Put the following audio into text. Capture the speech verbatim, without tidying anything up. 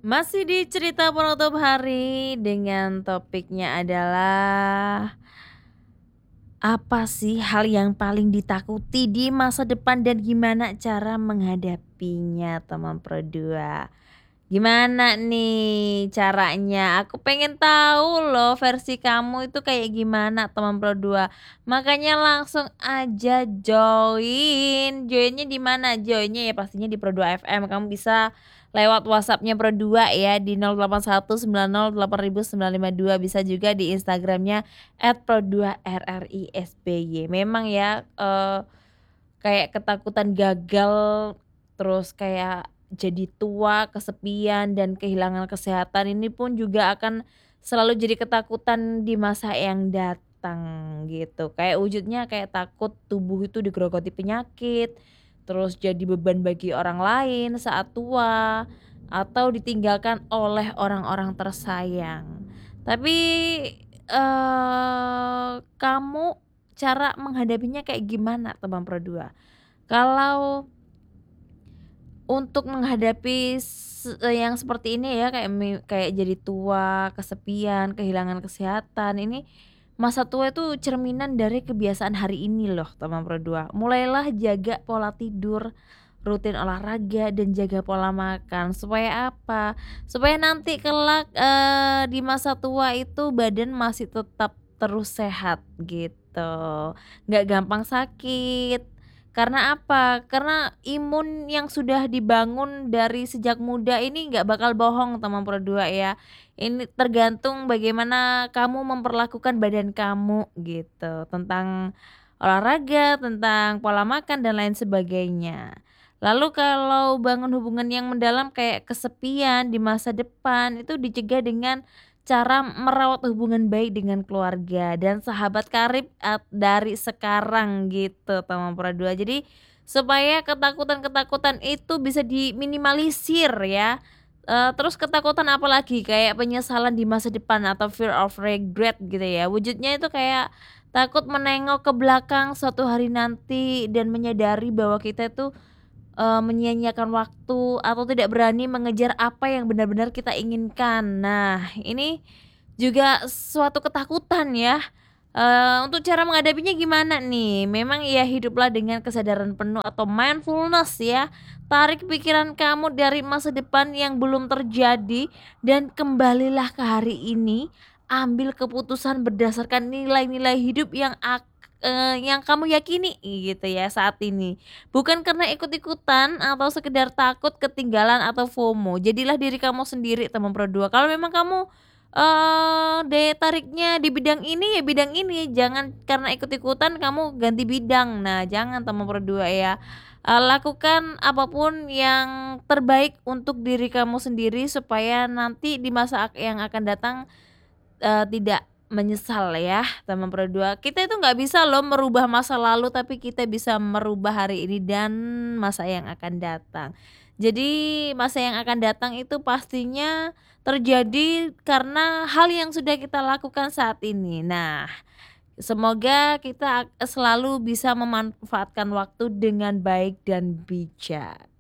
Masih di cerita penutup hari dengan topiknya adalah apa sih hal yang paling ditakuti di masa depan dan gimana cara menghadapinya teman Pro dua? Gimana nih caranya? Aku pengen tahu loh versi kamu itu kayak gimana teman Pro dua. Makanya langsung aja join. Joinnya di mana? Joinnya ya pastinya di Pro dua F M. Kamu bisa lewat WhatsApp-nya Pro dua ya di nol delapan satu sembilan nol delapan ribu sembilan lima dua, bisa juga di Instagramnya et pro dua r r i s b y. Memang ya, eee, kayak ketakutan gagal, terus kayak jadi tua, kesepian, dan kehilangan kesehatan ini pun juga akan selalu jadi ketakutan di masa yang datang gitu. Kayak wujudnya kayak takut tubuh itu digerogoti penyakit, terus jadi beban bagi orang lain saat tua, atau ditinggalkan oleh orang-orang tersayang. Tapi, eee, kamu cara menghadapinya kayak gimana teman Pro dua? Kalau untuk menghadapi se yang seperti ini ya, kayak mi kayak jadi tua, kesepian, kehilangan kesehatan, ini masa tua itu cerminan dari kebiasaan hari ini loh teman Pro dua. Mulailah jaga pola tidur, rutin olahraga, dan jaga pola makan. Supaya apa? Supaya nanti kelak, eee, di masa tua itu badan masih tetap terus sehat gitu, nggak gampang sakit. Karena apa? Karena imun yang sudah dibangun dari sejak muda ini nggak bakal bohong teman Pro dua ya. Ini tergantung bagaimana kamu memperlakukan badan kamu gitu, tentang olahraga, tentang pola makan dan lain sebagainya. Lalu kalau bangun hubungan yang mendalam kayak kesepian di masa depan itu dicegah dengan cara merawat hubungan baik dengan keluarga dan sahabat karib at dari sekarang gitu teman Pro dua. Jadi supaya ketakutan-ketakutan itu bisa diminimalisir ya. Eee, terus ketakutan apalagi kayak penyesalan di masa depan atau fear of regret gitu ya. Wujudnya itu kayak takut menengok ke belakang suatu hari nanti dan menyadari bahwa kita itu Eee, menyia-nyiakan waktu atau tidak berani mengejar apa yang benar-benar kita inginkan. Nah, ini juga suatu ketakutan ya. Eee, untuk cara menghadapinya gimana nih? Memang ya hiduplah dengan kesadaran penuh atau mindfulness ya. Tarik pikiran kamu dari masa depan yang belum terjadi dan kembalilah ke hari ini. Ambil keputusan berdasarkan nilai-nilai hidup yang ak eee, yang kamu yakini gitu ya saat ini. Bukan karena ikut-ikutan atau sekedar takut ketinggalan atau FOMO. Jadilah diri kamu sendiri teman Pro dua. Kalau memang kamu Eee, daya tariknya di bidang ini, ya bidang ini, jangan karena ikut-ikutan kamu ganti bidang. Nah, jangan teman Pro dua ya. Eee, lakukan apapun yang terbaik untuk diri kamu sendiri supaya nanti di masa ak yang akan datang, eee, tidak menyesal ya teman Pro dua. Kita itu nggak bisa loh merubah masa lalu, tapi kita bisa merubah hari ini dan masa yang akan datang. Jadi masa yang akan datang itu pastinya terjadi karena hal yang sudah kita lakukan saat ini. Nah, semoga kita ak selalu bisa memanfaatkan waktu dengan baik dan bijak.